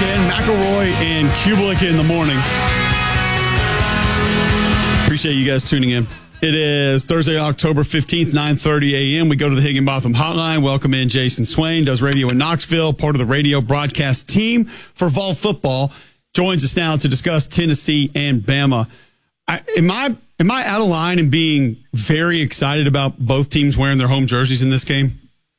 weekend. McElroy and Kubalik in the morning. Appreciate you guys tuning in. It is Thursday, October 15th, 9:30 a.m. We go to the Higginbotham Hotline. Welcome in Jason Swain, does radio in Knoxville, part of the radio broadcast team for Vol Football. Joins us now to discuss Tennessee and Bama. Am I out of line in being very excited about both teams wearing their home jerseys in this game?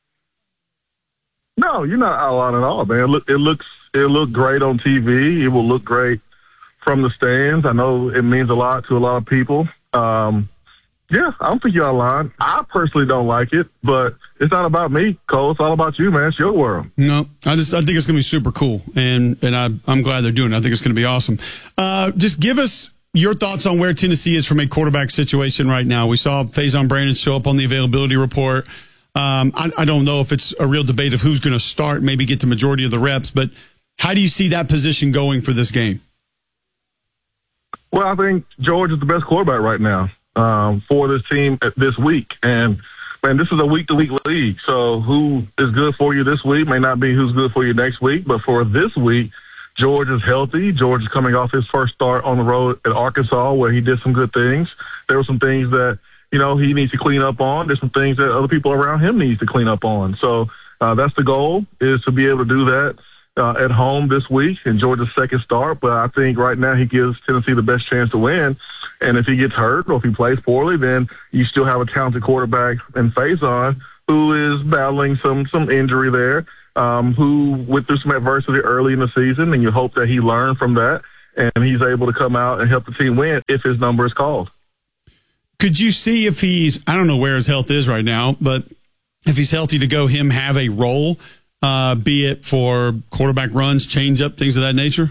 No, you're not out of line at all, man. It looked great on TV. It will look great from the stands. I know it means a lot to a lot of people. Yeah, I don't think you're out of line. I personally don't like it, but it's not about me, Cole. It's all about you, man. It's your world. No, I think it's going to be super cool, and I'm glad they're doing it. I think it's going to be awesome. Just give us your thoughts on where Tennessee is from a quarterback situation right now. We saw Faison Brandon show up on the availability report. I don't know if it's a real debate of who's going to start, maybe get the majority of the reps, but how do you see that position going for this game? Well, I think George is the best quarterback right now for this team this week. And, man, this is a week-to-week league. So who is good for you this week may not be who's good for you next week. But for this week, George is healthy. George is coming off his first start on the road at Arkansas where he did some good things. There were some things that, he needs to clean up on. There's some things that other people around him needs to clean up on. So that's the goal, is to be able to do that at home this week in Georgia's second start. But I think right now he gives Tennessee the best chance to win. And if he gets hurt or if he plays poorly, then you still have a talented quarterback in Faison who is battling some injury there, who went through some adversity early in the season, and you hope that he learned from that and he's able to come out and help the team win if his number is called. Could you see if I don't know where his health is right now, but if he's healthy to go, him have a role, be it for quarterback runs, change up, things of that nature?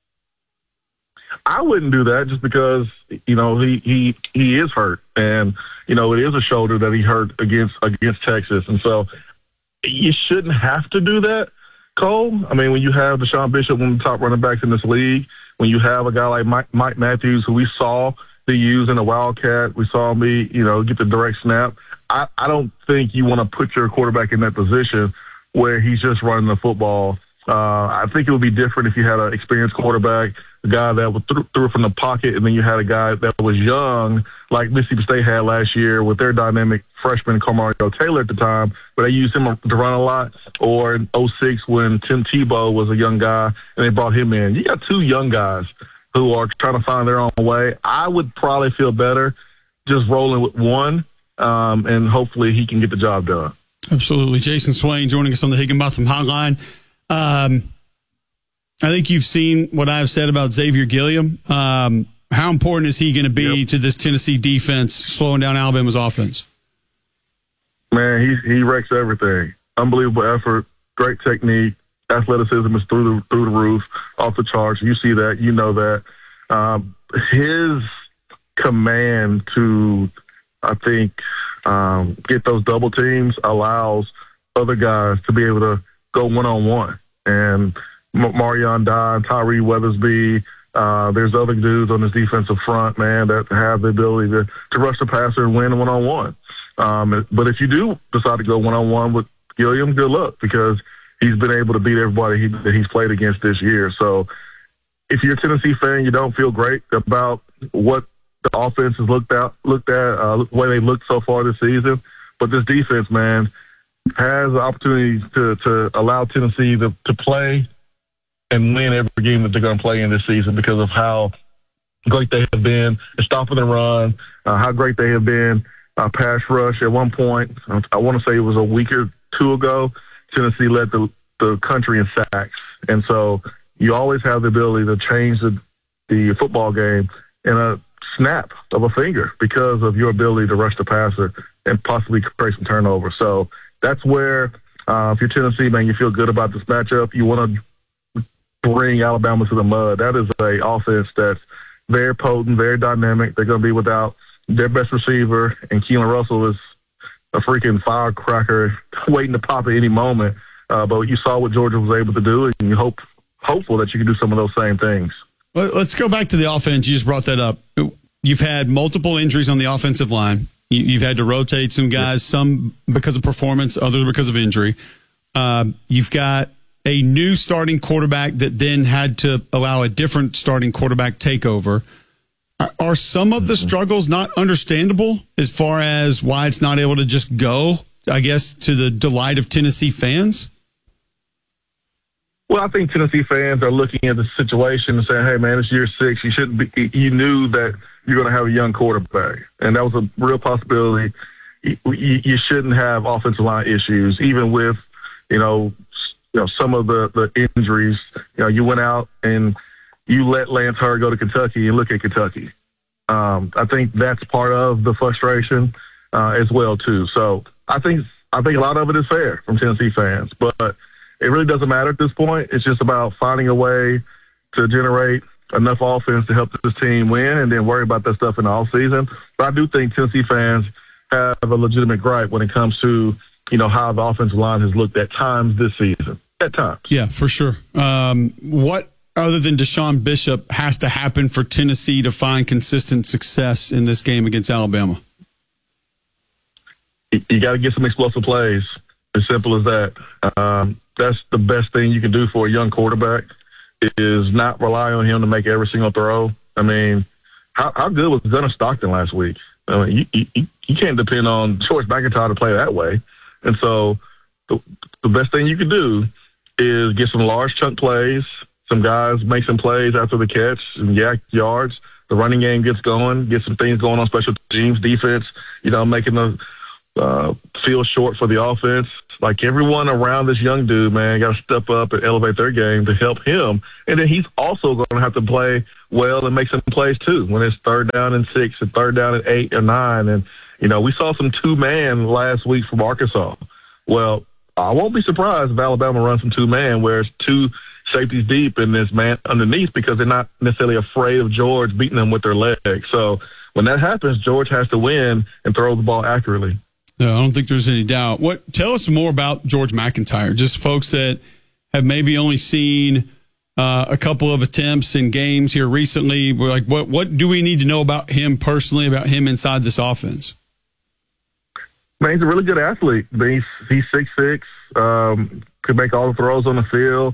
I wouldn't do that just because, he is hurt. And, it is a shoulder that he hurt against Texas. And so you shouldn't have to do that, Cole. I mean, when you have Deshaun Bishop, one of the top running backs in this league, when you have a guy like Mike Matthews, who we saw be used in a Wildcat, we saw him get the direct snap. I don't think you want to put your quarterback in that position where he's just running the football. I think it would be different if you had an experienced quarterback, a guy that would threw from the pocket, and then you had a guy that was young, like Mississippi State had last year with their dynamic freshman Carmario Taylor at the time, but they used him to run a lot, or in 2006 when Tim Tebow was a young guy and they brought him in. You got two young guys who are trying to find their own way. I would probably feel better just rolling with one, and hopefully he can get the job done. Absolutely. Jason Swain joining us on the Higginbotham Hotline. I think you've seen what I've said about Xavier Gilliam. How important is he going to be to this Tennessee defense slowing down Alabama's offense? Man, he wrecks everything. Unbelievable effort, great technique, athleticism is through the roof, off the charts. You see that, you know that. His command to, I think, get those double teams allows other guys to be able to go one-on-one. And Marion Don, Tyree Weathersby, there's other dudes on this defensive front, man, that have the ability to rush the passer and win one-on-one. But if you do decide to go one-on-one with Gilliam, good luck, because he's been able to beat everybody that he's played against this year. So if you're a Tennessee fan, you don't feel great about what the offense has looked at, the way they looked so far this season. But this defense, man, has the opportunity to allow Tennessee to play and win every game that they're going to play in this season because of how great they have been at stopping the run, how great they have been pass rush. At one point, I want to say it was a week or two ago, Tennessee led the country in sacks. And so you always have the ability to change the football game in a snap of a finger because of your ability to rush the passer and possibly create some turnover. So that's where, if you're Tennessee, man, you feel good about this matchup. You want to bring Alabama to the mud. That is a offense that's very potent, very dynamic. They're going to be without their best receiver, and Keelan Russell is a freaking firecracker waiting to pop at any moment. But you saw what Georgia was able to do, and you hopeful that you can do some of those same things. Well, let's go back to the offense. You just brought that up. You've had multiple injuries on the offensive line. You've had to rotate some guys, some because of performance, others because of injury. You've got a new starting quarterback that then had to allow a different starting quarterback takeover. Are some of the struggles not understandable as far as why it's not able to just go, I guess, to the delight of Tennessee fans? Well, I think Tennessee fans are looking at the situation and saying, hey, man, it's year 6. You knew that you're going to have a young quarterback. And that was a real possibility. You shouldn't have offensive line issues, even with, some of the injuries. You went out and you let Lance Hurd go to Kentucky and look at Kentucky. I think that's part of the frustration as well, too. So I think a lot of it is fair from Tennessee fans, but it really doesn't matter at this point. It's just about finding a way to generate enough offense to help this team win and then worry about that stuff in the offseason. But I do think Tennessee fans have a legitimate gripe when it comes to, how the offensive line has looked at times this season. At times. Yeah, for sure. What other than Deshaun Bishop has to happen for Tennessee to find consistent success in this game against Alabama? You got to get some explosive plays. As simple as that. That's the best thing you can do for a young quarterback is not rely on him to make every single throw. I mean, how good was Gunnar Stockton last week? I mean, you can't depend on George McIntyre to play that way. And so the best thing you can do is get some large chunk plays. Some guys make some plays after the catch and yak yards. The running game gets going, get some things going on special teams, defense, making the field short for the offense. Like everyone around this young dude, man, got to step up and elevate their game to help him. And then he's also going to have to play well and make some plays too when it's 3rd down and 6 and 3rd down and 8 or 9. And, we saw some 2-man last week from Arkansas. Well, I won't be surprised if Alabama runs some 2-man where it's 2 safeties deep and this man underneath because they're not necessarily afraid of George beating them with their legs. So when that happens, George has to win and throw the ball accurately. No, I don't think there's any doubt. Tell us more about George McIntyre, just folks that have maybe only seen a couple of attempts in games here recently. We're like, what do we need to know about him personally, about him inside this offense? Man, he's a really good athlete. He's 6'6", could make all the throws on the field.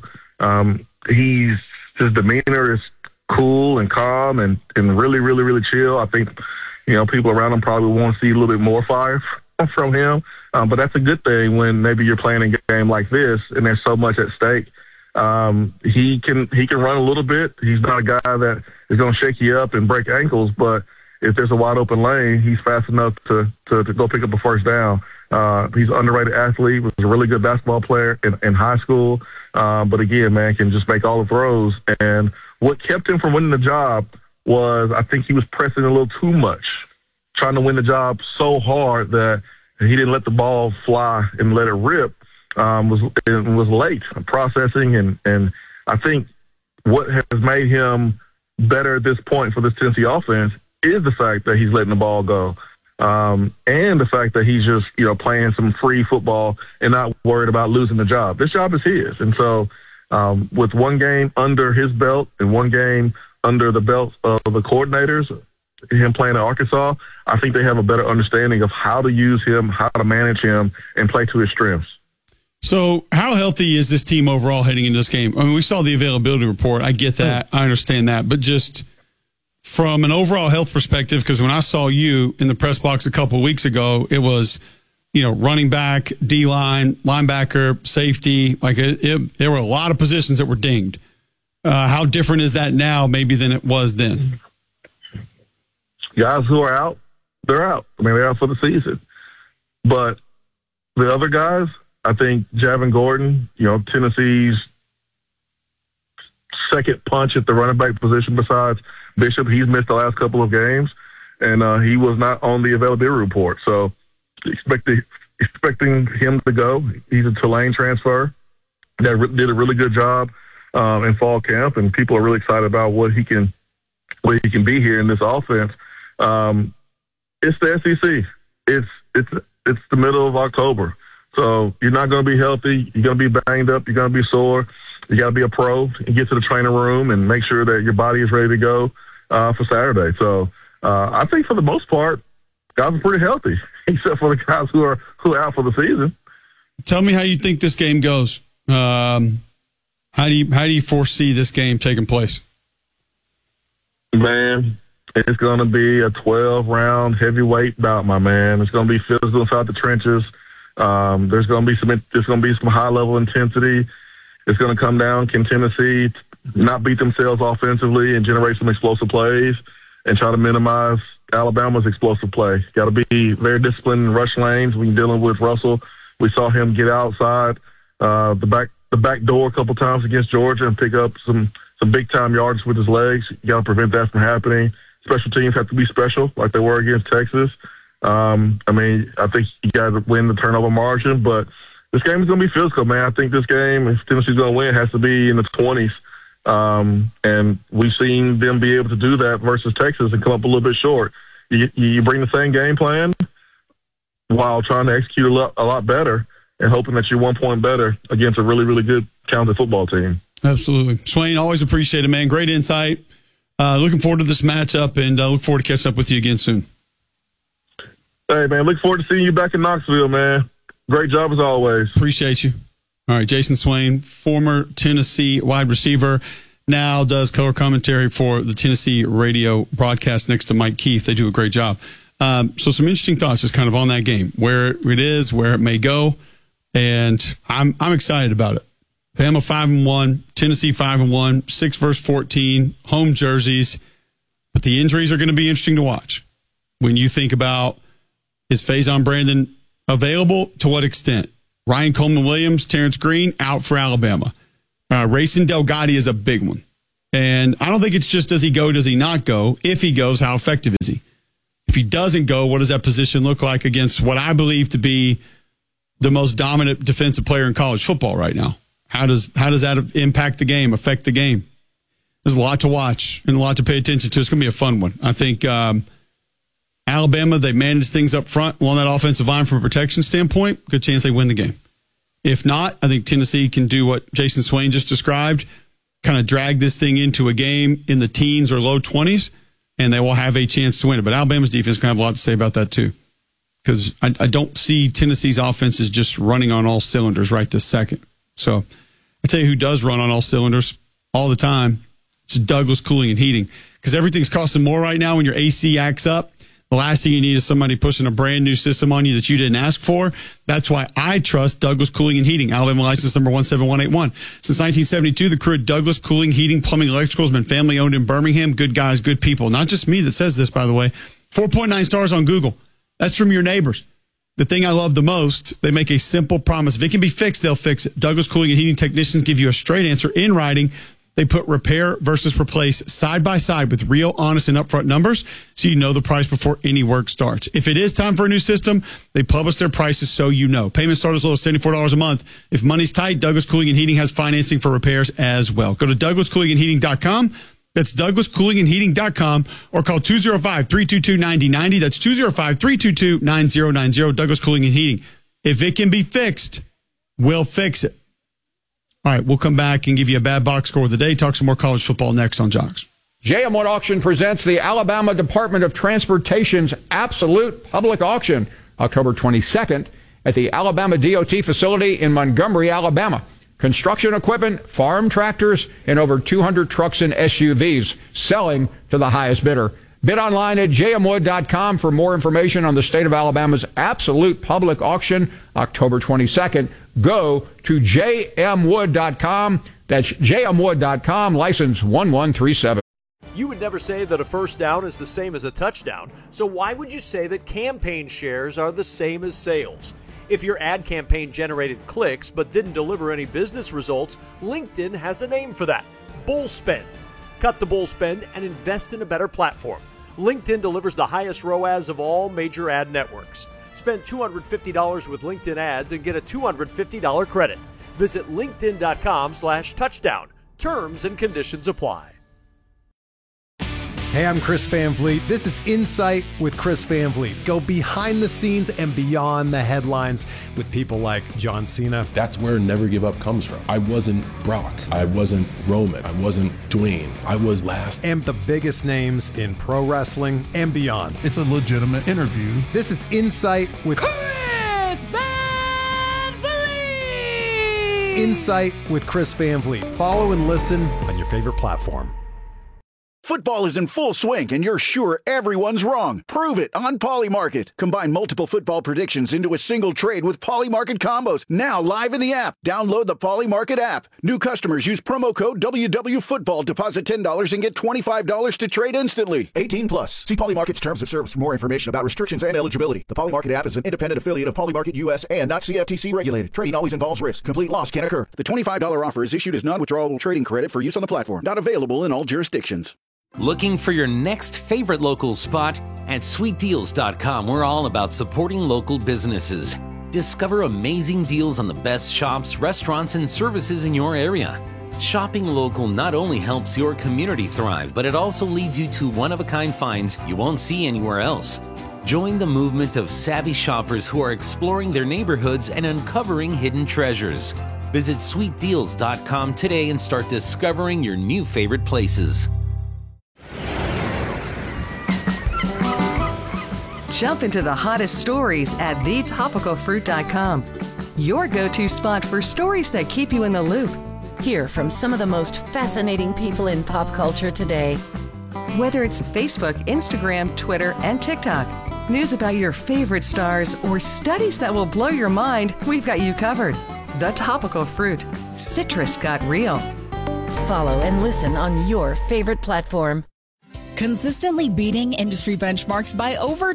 His demeanor is cool and calm and really, really, really chill. I think, people around him probably want to see a little bit more fire from him. But that's a good thing when maybe you're playing a game like this and there's so much at stake. He can run a little bit. He's not a guy that is going to shake you up and break ankles, but if there's a wide open lane, he's fast enough to go pick up a first down. He's an underrated athlete, was a really good basketball player in high school. But again, man, can just make all the throws. And what kept him from winning the job was I think he was pressing a little too much, trying to win the job so hard that he didn't let the ball fly and let it rip. Was late processing. And I think what has made him better at this point for this Tennessee offense is the fact that he's letting the ball go. And the fact that he's just, playing some free football and not worried about losing the job. This job is his. And so with one game under his belt and one game under the belt of the coordinators, him playing at Arkansas, I think they have a better understanding of how to use him, how to manage him, and play to his strengths. So how healthy is this team overall heading into this game? I mean, we saw the availability report. I get that. I understand that. But just from an overall health perspective, because when I saw you in the press box a couple of weeks ago, it was, running back, D-line, linebacker, safety. Like there were a lot of positions that were dinged. How different is that now maybe than it was then? Guys who are out, they're out. I mean, they're out for the season. But the other guys, I think Javon Gordon, Tennessee's second punch at the running back position besides Bishop, he's missed the last couple of games, and he was not on the availability report. So expecting him to go. He's a Tulane transfer that did a really good job in fall camp, and people are really excited about what he can be here in this offense. It's the SEC. It's the middle of October. So you're not going to be healthy. You're going to be banged up. You're going to be sore. You got to be a pro and get to the training room and make sure that your body is ready to go for Saturday. So I think for the most part, guys are pretty healthy, except for the guys who are out for the season. Tell me how you think this game goes. How do you foresee this game taking place? Man, it's going to be a 12-round heavyweight bout, my man. It's going to be physical inside the trenches. There's going to be some high-level intensity. It's going to come down. Can Tennessee not beat themselves offensively and generate some explosive plays and try to minimize Alabama's explosive play? Got to be very disciplined in rush lanes when you're dealing with Russell. We saw him get outside the back door a couple times against Georgia and pick up some big-time yards with his legs. You got to prevent that from happening. Special teams have to be special like they were against Texas. I think you got to win the turnover margin, but this game is going to be physical, man. I think this game, if Tennessee's going to win, has to be in the 20s. And we've seen them be able to do that versus Texas and come up a little bit short. You bring the same game plan while trying to execute a lot better and hoping that you're 1 point better against a really, really good, talented football team. Absolutely. Swain, always appreciate it, man. Great insight. Looking forward to this matchup, and look forward to catching up with you again soon. Hey, man, look forward to seeing you back in Knoxville, man. Great job as always. Appreciate you. All right, Jason Swain, former Tennessee wide receiver, now does color commentary for the Tennessee radio broadcast next to Mike Keith. They do a great job. So some interesting thoughts just kind of on that game, where it is, where it may go, and I'm excited about it. Bama 5-1, Tennessee 5-1, 6 versus 14, home jerseys, but the injuries are going to be interesting to watch. When you think about, is Faison Brandon available? To what extent? Ryan Coleman-Williams, Terrence Green, out for Alabama. Racing Delgatti is a big one. And I don't think it's just does he go, does he not go? If he goes, how effective is he? If he doesn't go, what does that position look like against what I believe to be the most dominant defensive player in college football right now? How does that impact the game, affect the game? There's a lot to watch and a lot to pay attention to. It's going to be a fun one. I think Alabama, they manage things up front along that offensive line from a protection standpoint. Good chance they win the game. If not, I think Tennessee can do what Jason Swain just described, kind of drag this thing into a game in the teens or low 20s, and they will have a chance to win it. But Alabama's defense is going to have a lot to say about that too, because I don't see Tennessee's offense is just running on all cylinders right this second. So I tell you who does run on all cylinders all the time. It's Douglas Cooling and Heating, because everything's costing more right now when your AC acts up. The last thing you need is somebody pushing a brand new system on you that you didn't ask for. That's why I trust Douglas Cooling and Heating. Alabama license number 17181. Since 1972, the crew at Douglas Cooling, Heating, Plumbing, Electrical has been family owned in Birmingham. Good guys, good people. Not just me that says this, by the way. 4.9 stars on Google. That's from your neighbors. The thing I love the most, they make a simple promise. If it can be fixed, they'll fix it. Douglas Cooling and Heating technicians give you a straight answer in writing. They put repair versus replace side by side with real, honest, and upfront numbers, so you know the price before any work starts. If it is time for a new system, they publish their prices so you know. Payments start as low as $74 a month. If money's tight, Douglas Cooling and Heating has financing for repairs as well. Go to DouglasCoolingandHeating.com. That's DouglasCoolingandHeating.com, or call 205-322-9090. That's 205-322-9090. Douglas Cooling and Heating. If it can be fixed, we'll fix it. All right, we'll come back and give you a bad box score of the day. Talk some more college football next on Jocks. JM Wood Auction presents the Alabama Department of Transportation's Absolute Public Auction, October 22nd at the Alabama DOT facility in Montgomery, Alabama. Construction equipment, farm tractors, and over 200 trucks and SUVs selling to the highest bidder. Bid online at jmwood.com for more information on the state of Alabama's Absolute Public Auction, October 22nd. Go to jmwood.com. That's jmwood.com, license 1137. You would never say that a first down is the same as a touchdown, so why would you say that campaign shares are the same as sales? If your ad campaign generated clicks but didn't deliver any business results, LinkedIn has a name for that: bull spend. Cut the bull spend and invest in a better platform. LinkedIn delivers the highest ROAS of all major ad networks. Spend $250 with LinkedIn ads and get a $250 credit. Visit linkedin.com/touchdown. Terms and conditions apply. Hey, I'm Chris Van Vliet. This is Insight with Chris Van Vliet. Go behind the scenes and beyond the headlines with people like John Cena. That's where Never Give Up comes from. I wasn't Brock. I wasn't Roman. I wasn't Dwayne. I was last. And the biggest names in pro wrestling and beyond. It's a legitimate interview. This is Insight with Chris Van Vliet. Insight with Chris Van Vliet. Follow and listen on your favorite platform. Football is in full swing, and you're sure everyone's wrong. Prove it on Polymarket. Combine multiple football predictions into a single trade with Polymarket combos. Now live in the app. Download the Polymarket app. New customers use promo code WWFootball. Deposit $10 and get $25 to trade instantly. 18 plus. See Polymarket's terms of service for more information about restrictions and eligibility. The Polymarket app is an independent affiliate of Polymarket US and not CFTC regulated. Trading always involves risk. Complete loss can occur. The $25 offer is issued as non-withdrawable trading credit for use on the platform. Not available in all jurisdictions. Looking for your next favorite local spot? At sweetdeals.com, we're all about supporting local businesses. Discover amazing deals on the best shops, restaurants, and services in your area. Shopping local not only helps your community thrive, but it also leads you to one-of-a-kind finds you won't see anywhere else. Join the movement of savvy shoppers who are exploring their neighborhoods and uncovering hidden treasures. Visit sweetdeals.com today and start discovering your new favorite places. Jump into the hottest stories at thetopicalfruit.com. Your go-to spot for stories that keep you in the loop. Hear from some of the most fascinating people in pop culture today. Whether it's Facebook, Instagram, Twitter, and TikTok, news about your favorite stars, or studies that will blow your mind, we've got you covered. The Topical Fruit. Citrus got real. Follow and listen on your favorite platform. Consistently beating industry benchmarks by over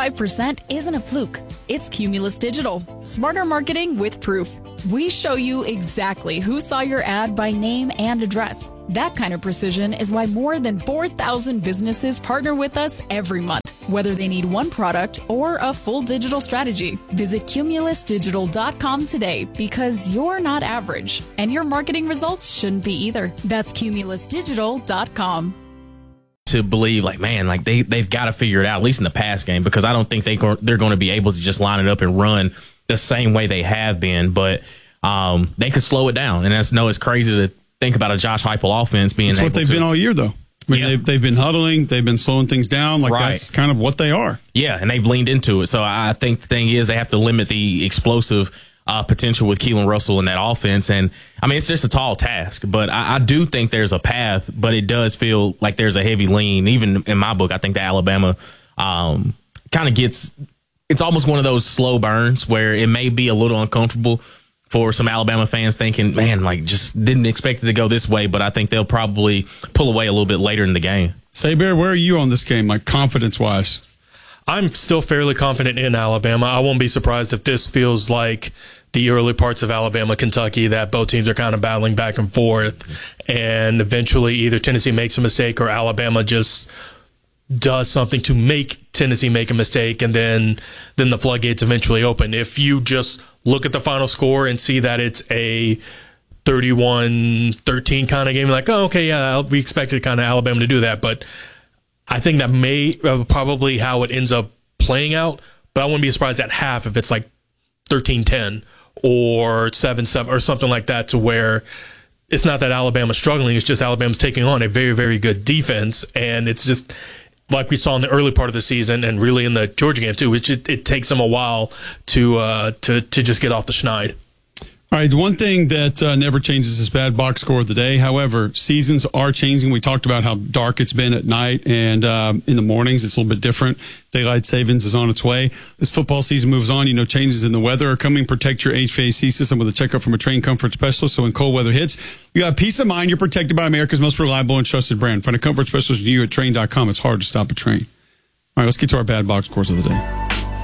25% isn't a fluke. It's Cumulus Digital. Smarter marketing with proof. We show you exactly who saw your ad by name and address. That kind of precision is why more than 4,000 businesses partner with us every month, whether they need one product or a full digital strategy. Visit cumulusdigital.com today, because you're not average, and your marketing results shouldn't be either. That's cumulusdigital.com. To believe, like, man, like they've got to figure it out, at least in the pass game, because I don't think they're going to be able to just line it up and run the same way they have been. But they could slow it down, and it's crazy to think about a Josh Heupel offense being. That's what they've been all year, though. I mean, they've been huddling, they've been slowing things down. Like, that's kind of what they are. Yeah, and they've leaned into it. So I think the thing is they have to limit the explosive potential with Keelan Russell in that offense. And I mean, it's just a tall task, but I do think there's a path, but it does feel like there's a heavy lean. Even in my book, I think that Alabama kind of it's almost one of those slow burns where it may be a little uncomfortable for some Alabama fans thinking, man, like, just didn't expect it to go this way, but I think they'll probably pull away a little bit later in the game. Saber, where are you on this game, like, confidence-wise? I'm still fairly confident in Alabama. I won't be surprised if this feels like the early parts of Alabama, Kentucky, that both teams are kind of battling back and forth, and eventually either Tennessee makes a mistake or Alabama just does something to make Tennessee make a mistake, and then the floodgates eventually open. If you just look at the final score and see that it's a 31-13 kind of game, like, oh, okay, yeah, we expected kind of Alabama to do that, but I think that may probably how it ends up playing out, but I wouldn't be surprised at half if it's like 13-10 or 7-7 or something like that, to where it's not that Alabama's struggling, it's just Alabama's taking on a very, very good defense, and it's just like we saw in the early part of the season and really in the Georgia game too, which it takes them a while to just get off the schneid. All right, the one thing that never changes is bad box score of the day. However, seasons are changing. We talked about how dark it's been at night, and in the mornings it's a little bit different. Daylight savings is on its way. As football season moves on, changes in the weather are coming. Protect your HVAC system with a checkup from a trained comfort specialist, so when cold weather hits, you got peace of mind. You're protected by America's most reliable and trusted brand. Find a comfort specialist near you at Train.com. It's hard to stop a train. All right, let's get to our bad box scores of the day.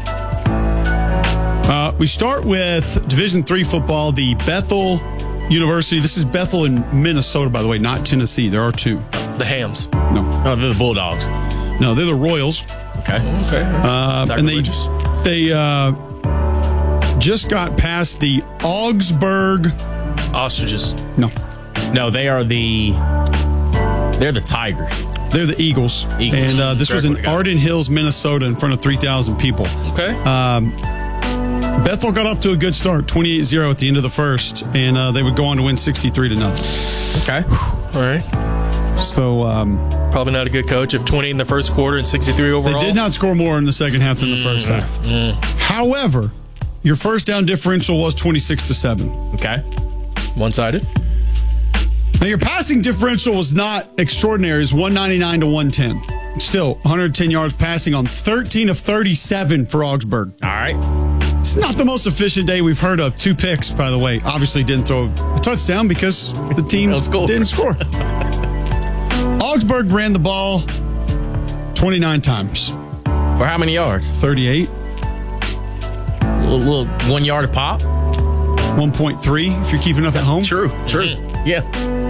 We start with Division III football, the Bethel University. This is Bethel in Minnesota, by the way, not Tennessee. There are two. The Hams. No. Oh, they're the Bulldogs. No, they're the Royals. Okay. And they just got past the Augsburg Ostriches. No, they're the Tigers. They're the Eagles. And this was in Arden Hills, Minnesota, in front of 3,000 people. Okay. Bethel got off to a good start, 28-0 at the end of the first, and they would go on to win 63-0. Okay. All right. So probably not a good coach if 20 in the first quarter and 63 overall. They did not score more in the second half than the first half. However, your first down differential was 26-7. Okay. One-sided. Now, your passing differential was not extraordinary. It's 199 to 110. Still, 110 yards passing on 13 of 37 for Augsburg. All right. It's not the most efficient day we've heard of. 2 picks, by the way. Obviously didn't throw a touchdown because the team didn't score. Augsburg ran the ball 29 times. For how many yards? 38. A little 1 yard a pop. 1.3 if you're keeping up at home. True. Yeah.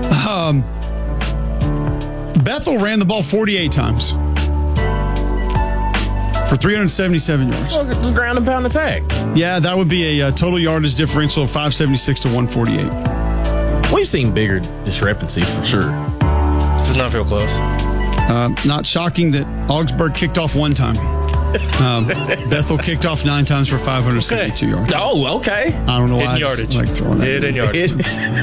Bethel ran the ball 48 times for 377 yards. Well, just ground and pound attack. Yeah, that would be a total yardage differential of 576 to 148. We've seen bigger discrepancies for sure. Does not feel close. Not shocking that Augsburg kicked off 1 time. Bethel kicked off 9 times for 572 yards. Oh, okay. I don't know why. Yardage. Like throwing that. Hidden yardage.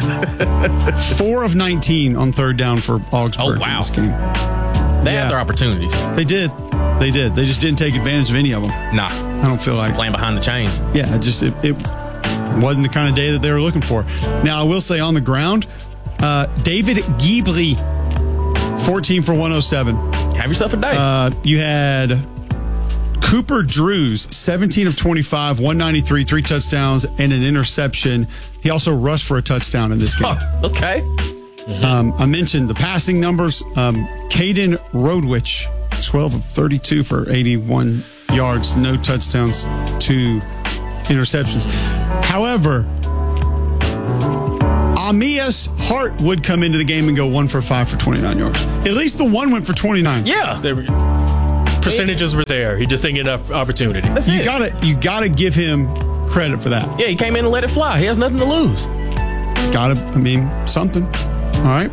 4 of 19 on 3rd down for Augsburg in this game. They had their opportunities. They did. They just didn't take advantage of any of them. Nah. I don't feel like. Playing behind the chains. Yeah, it wasn't the kind of day that they were looking for. Now, I will say on the ground, David Ghibli, 14 for 107. Have yourself a day. You had Cooper Drews, 17 of 25, 193, 3 touchdowns, and an interception. He also rushed for a touchdown in this game. Oh, okay. I mentioned the passing numbers. Caden Rodwich, 12 of 32 for 81 yards, no touchdowns, 2 interceptions. However, Amias Hart would come into the game and go 1 for 5 for 29 yards. At least the one went for 29. Yeah. Percentages were there. He just didn't get enough opportunity. You gotta give him credit for that. Yeah, he came in and let it fly. He has nothing to lose. Something. All right.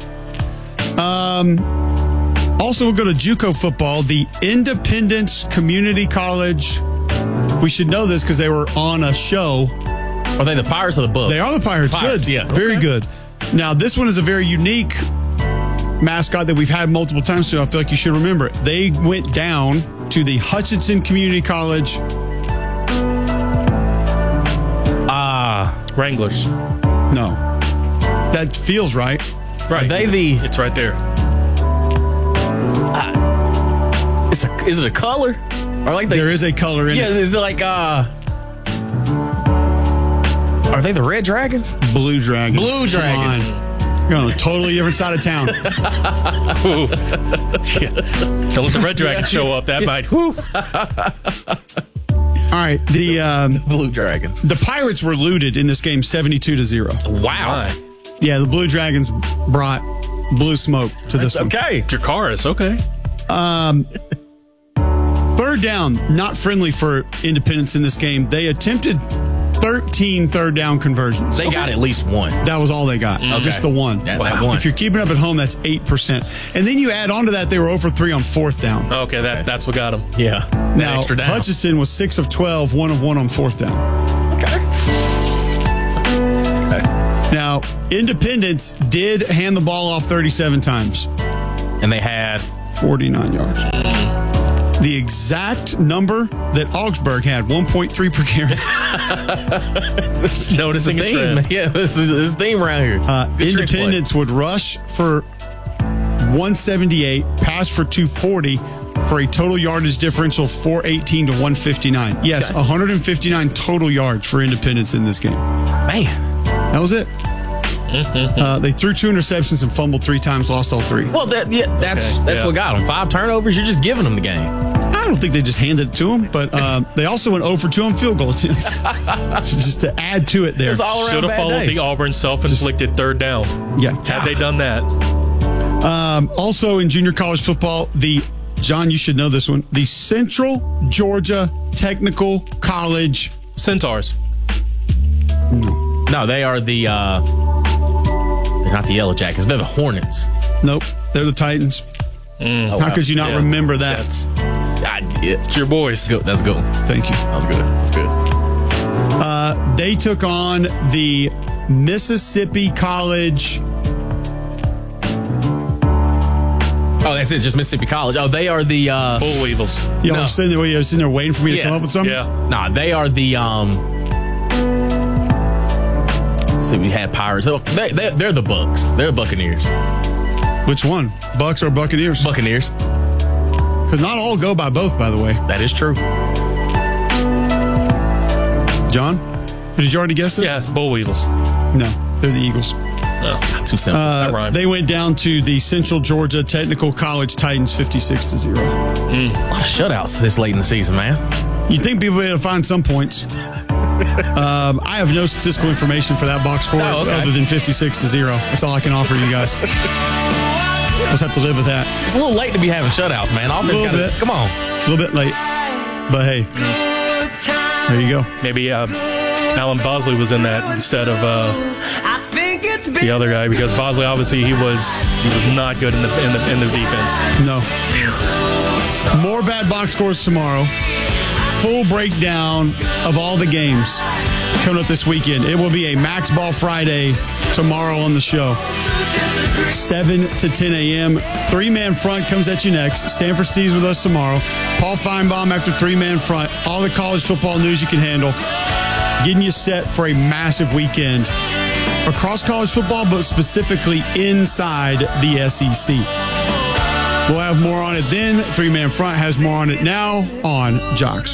Also, we'll go to JUCO football. The Independence Community College. We should know this because they were on a show. Are they the Pirates or the Bucks? They are the Pirates. Good. Yeah. Very good. Now, this one is a very unique mascot that we've had multiple times, so I feel like you should remember it. They went down to the Hutchinson Community College. Wranglers. No. That feels right. Right. Are they the... It's right there. Is it a color? Or like there is a color in it. Yeah, is it like... Are they the Red Dragons? Blue Dragons. Blue Dragons. You're on a totally different side of town. Don't let the Red Dragons show up. That might... All right, the Blue Dragons. The Pirates were looted in this game 72-0. Wow. Yeah, the Blue Dragons brought blue smoke to this one. Okay. Dracarys, okay. 3rd down, not friendly for Independence in this game. They attempted 13 3rd down conversions. They got at least one. That was all they got. Okay. Just the one. Yeah, that one. If you're keeping up at home, that's 8%. And then you add on to that, they were 0 for 3 on 4th down. Okay, that's what got them. Yeah. Now, extra down. Hutchinson was 6 of 12, 1 of 1 on 4th down. Okay. Now, Independence did hand the ball off 37 times. And they had 49 yards. The exact number that Augsburg had, 1.3 per carry. It's noticing a trend. Yeah, this is a theme around here. Independence would rush for 178, pass for 240 for a total yardage differential of 418 to 159. Yes, okay. 159 total yards for Independence in this game. Man. That was it. They threw 2 interceptions and fumbled 3 times, lost all 3. Well, that's what got them. 5 turnovers, you're just giving them the game. I don't think they just handed it to them, but they also went 0 for 2 on field goal attempts. Just to add to it there. Should have followed the Auburn self-inflicted 3rd down. Yeah. Had they done that. Also in junior college football, John, you should know this one, the Central Georgia Technical College Centaurs. No, they are the... they're not the Yellow Jackets. They're the Hornets. Nope. They're the Titans. How could you not remember that? It's your boys. That's good. Thank you. That was good. That's good. They took on the Mississippi College. Oh, that's it. Just Mississippi College. Oh, they are the Bull Weevils. Y'all were sitting there waiting for me to come up with something? Yeah. Nah, they are the So we had Pirates. They're the Bucks. They're Buccaneers. Which one? Bucks or Buccaneers? Buccaneers. Because not all go by both, by the way. That is true. John, did you already guess this? Yeah, it's Bull Eagles. No, they're the Eagles. No, too simple. That rhymed. They went down to the Central Georgia Technical College Titans 56-0. A lot of shutouts this late in the season, man. You'd think people would be able to find some points. I have no statistical information for that box score other than 56-0. That's all I can offer you guys. We'll just have to live with that. It's a little late to be having shutouts, man. Offense come on. A little bit late. But hey, there you go. Maybe Alan Bosley was in that instead of the other guy, because Bosley obviously he was not good in the defense. No. More bad box scores tomorrow. Full breakdown of all the games coming up this weekend. It will be a Max Ball Friday tomorrow on the show. 7 to 10 a.m. Three-man front comes at you next. Stanford Steve's with us tomorrow. Paul Feinbaum after three-man front. All the college football news you can handle. Getting you set for a massive weekend across college football, but specifically inside the SEC. We'll have more on it then. Three-man front has more on it now on Jocks.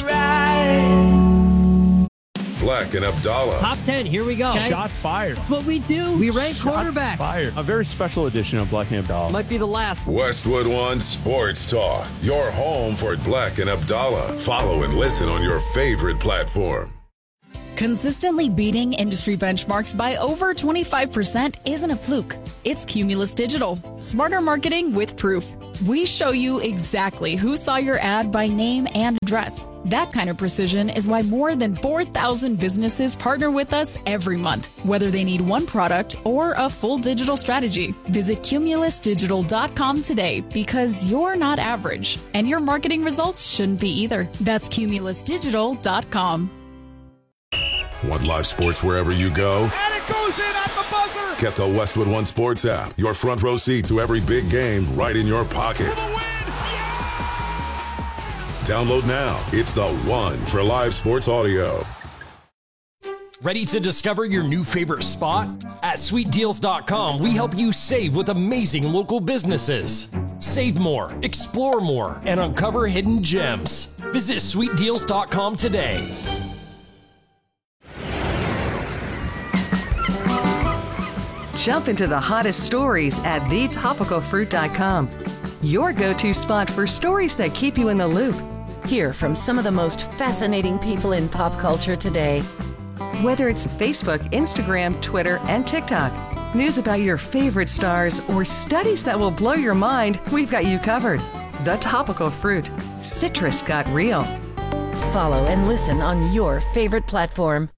Black and Abdallah. Top 10, here we go. Okay. Shots fired. That's what we do. We rank quarterbacks. Fired. A very special edition of Black and Abdallah. Might be the last. Westwood One Sports Talk. Your home for Black and Abdallah. Follow and listen on your favorite platform. Consistently beating industry benchmarks by over 25% isn't a fluke. It's Cumulus Digital. Smarter marketing with proof. We show you exactly who saw your ad by name and address. That kind of precision is why more than 4,000 businesses partner with us every month, whether they need one product or a full digital strategy. Visit cumulusdigital.com today, because you're not average, and your marketing results shouldn't be either. That's cumulusdigital.com. Want live sports wherever you go? And it goes in at the buzzer! Get the Westwood One Sports app. Your front row seat to every big game right in your pocket. Download now. It's the one for live sports audio. Ready to discover your new favorite spot? At SweetDeals.com, we help you save with amazing local businesses. Save more, explore more, and uncover hidden gems. Visit SweetDeals.com today. Jump into the hottest stories at thetopicalfruit.com. Your go-to spot for stories that keep you in the loop. Hear from some of the most fascinating people in pop culture today. Whether it's Facebook, Instagram, Twitter, and TikTok, news about your favorite stars, or studies that will blow your mind, we've got you covered. The Topical Fruit. Citrus got real. Follow and listen on your favorite platform.